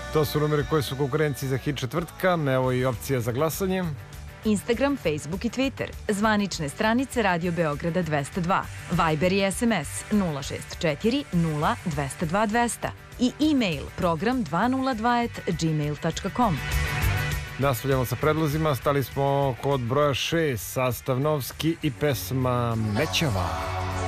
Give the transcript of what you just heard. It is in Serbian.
To su numeri koji su konkurenciji za hit četvrtka. Evo i opcija za glasanje. Instagram, Facebook i Twitter. Zvanične stranice Radio Beograda 202. Viber i SMS 064 0 202 200. I e-mail program 202@gmail.com. Nastavljamo sa predlozima. Stali smo kod broja 6, sastav Novski i pesma Mećava.